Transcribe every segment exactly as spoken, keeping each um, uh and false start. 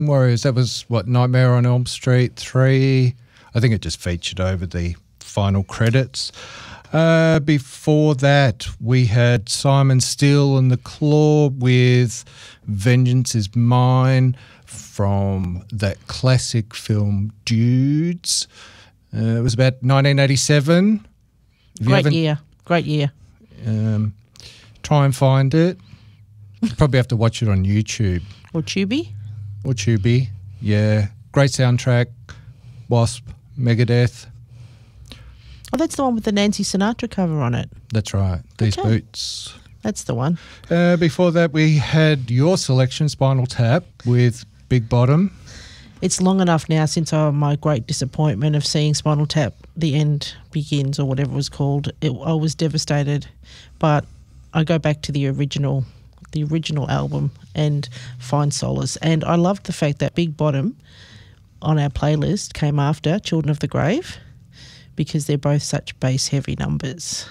Warriors, that was, what, Nightmare on Elm Street three? I think it just featured over the final credits. Uh, before that, we had Simon Steele and the Claw with Vengeance is Mine from that classic film Dudes. Uh, it was about nineteen eighty-seven. If Great year. Great year. Um, try and find it. You probably have to watch it on YouTube. Or Tubi. Or Tubi, yeah. Great soundtrack. Wasp, Megadeth. Oh, that's the one with the Nancy Sinatra cover on it. That's right. These Okay. Boots. That's the one. Uh, before that, we had your selection, Spinal Tap, with Big Bottom. It's long enough now since I, my great disappointment of seeing Spinal Tap, The End Begins, or whatever it was called. It, I was devastated. But I go back to the original, the original album and find solace. And I loved the fact that Big Bottom on our playlist came after Children of the Grave, because they're both such bass-heavy numbers.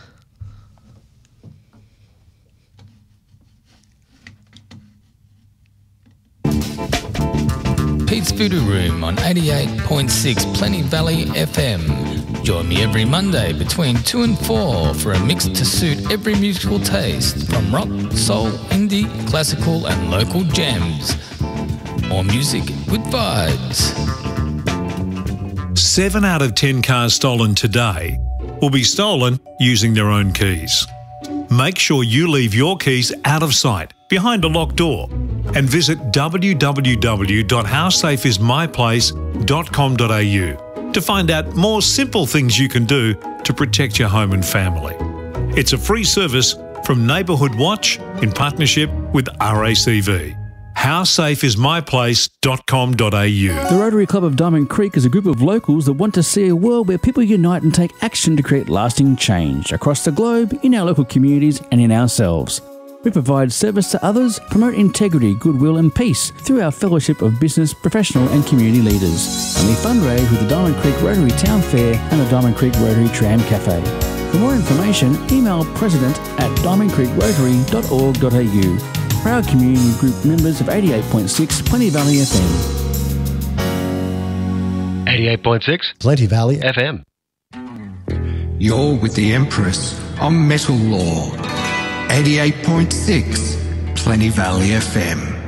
Pete's Voodoo Room on eighty-eight point six Plenty Valley F M. Join me every Monday between two and four for a mix to suit every musical taste, from rock, soul, indie, classical and local jams. More music with vibes. Seven out of ten cars stolen today will be stolen using their own keys. Make sure you leave your keys out of sight, behind a locked door, and visit w w w dot how safe is my place dot com dot a u to find out more simple things you can do to protect your home and family. It's a free service from Neighbourhood Watch in partnership with R A C V. how safe is my place dot com dot a u. The Rotary Club of Diamond Creek is a group of locals that want to see a world where people unite and take action to create lasting change across the globe, in our local communities and in ourselves. We provide service to others, promote integrity, goodwill and peace through our fellowship of business, professional and community leaders. And we fundraise with the Diamond Creek Rotary Town Fair and the Diamond Creek Rotary Tram Cafe. For more information, email president at diamond creek rotary dot org dot a u. Proud community group members of eighty-eight point six Plenty Valley F M. eighty-eight point six Plenty Valley F M. You're with the Empress on Metal Lord. eighty-eight point six Plenty Valley F M.